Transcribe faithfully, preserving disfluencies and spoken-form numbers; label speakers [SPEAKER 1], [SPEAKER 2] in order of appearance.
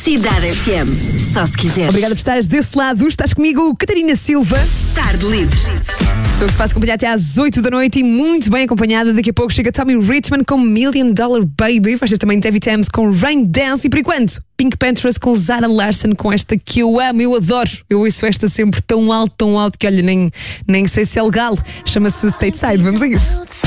[SPEAKER 1] Cidade F M. Só se quiseres.
[SPEAKER 2] Obrigada por estares desse lado. Estás comigo, Catarina Silva.
[SPEAKER 1] Tarde livre.
[SPEAKER 2] Sou eu que te faço acompanhar até às oito da noite e muito bem acompanhada. Daqui a pouco chega Tommy Richman com Million Dollar Baby. Vais ter também Debbie Thames com Rain Dance. E por enquanto, Pink Panthers com Zara Larsson, com esta que eu amo, eu adoro. Eu ouço esta sempre tão alto, tão alto que olha, nem, nem sei se é legal. Chama-se Stateside. Vamos a isso.